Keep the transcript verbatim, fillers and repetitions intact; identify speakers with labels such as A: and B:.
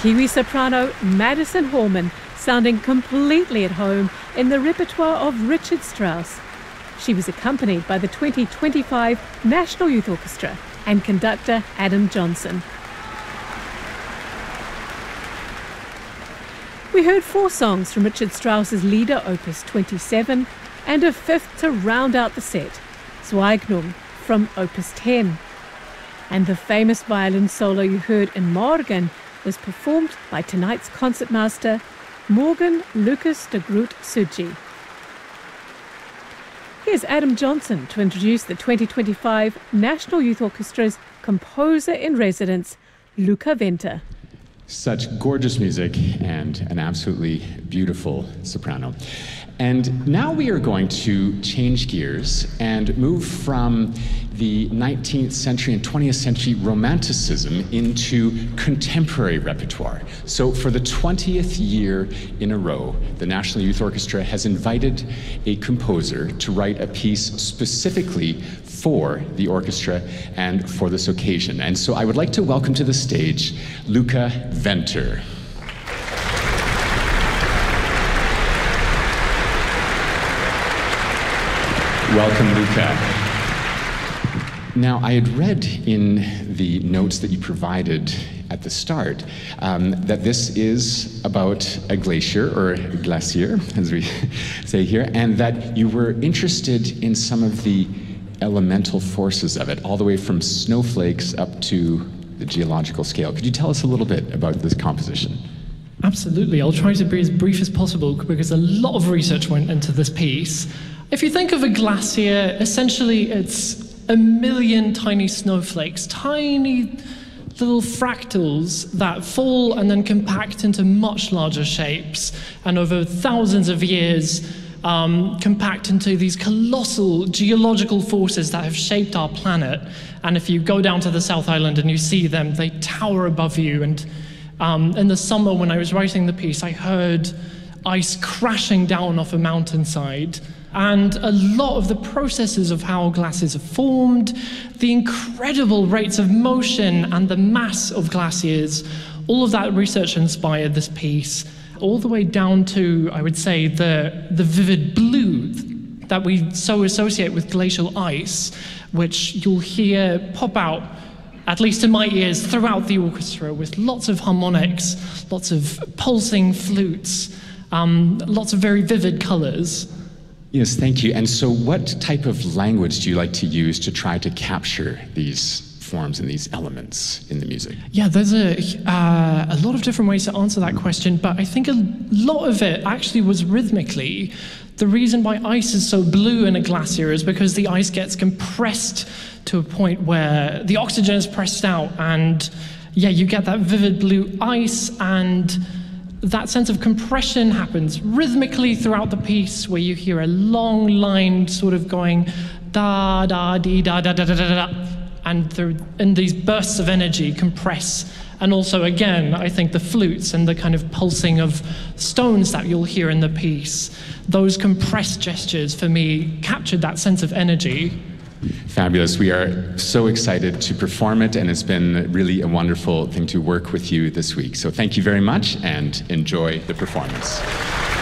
A: Kiwi soprano Madison Horman sounding completely at home in the repertoire of Richard Strauss. She was accompanied by the twenty twenty-five National Youth Orchestra and conductor Adam Johnson. We heard four songs from Richard Strauss's Lieder Opus twenty-seven and a fifth to round out the set, Zweignum from Opus ten. And the famous violin solo you heard in Morgen was performed by tonight's concertmaster, Morgan Lucas de Groot Suji. Here's Adam Johnson to introduce the twenty twenty-five National Youth Orchestra's composer-in-residence, Luca Venter.
B: Such gorgeous music and an absolutely beautiful soprano. And now we are going to change gears and move from the nineteenth century and twentieth century romanticism into contemporary repertoire. So for the twentieth year in a row, the National Youth Orchestra has invited a composer to write a piece specifically for the orchestra and for this occasion. And so I would like to welcome to the stage Luca Venter. Welcome, Luca. Now, I had read in the notes that you provided at the start um, that this is about a glacier, or a glacier, as we say here, and that you were interested in some of the elemental forces of it, all the way from snowflakes up to the geological scale. Could you tell us a little bit about this composition?
C: Absolutely. I'll try to be as brief as possible because a lot of research went into this piece. If you think of a glacier, essentially it's a million tiny snowflakes, tiny little fractals that fall and then compact into much larger shapes, and over thousands of years um, compact into these colossal geological forces that have shaped our planet. And if you go down to the South Island and you see them, they tower above you. And um, in the summer when I was writing the piece, I heard ice crashing down off a mountainside. And a lot of the processes of how glaciers are formed, the incredible rates of motion and the mass of glaciers, all of that research inspired this piece, all the way down to, I would say, the, the vivid blue that we so associate with glacial ice, which you'll hear pop out, at least in my ears, throughout the orchestra, with lots of harmonics, lots of pulsing flutes, um, lots of very vivid colors.
B: Yes, thank you. And so what type of language do you like to use to try to capture these forms and these elements in the music?
C: Yeah, there's a, uh, a lot of different ways to answer that question, but I think a lot of it actually was rhythmically. The reason why ice is so blue in a glacier is because the ice gets compressed to a point where the oxygen is pressed out, and yeah, you get that vivid blue ice, and that sense of compression happens rhythmically throughout the piece, where you hear a long line sort of going da da dee da da da da da da, and the, and these bursts of energy compress. And also, again, I think the flutes and the kind of pulsing of stones that you'll hear in the piece, those compressed gestures for me captured that sense of energy.
B: Fabulous. We are so excited to perform it, and it's been really a wonderful thing to work with you this week. So thank you very much, and enjoy the performance.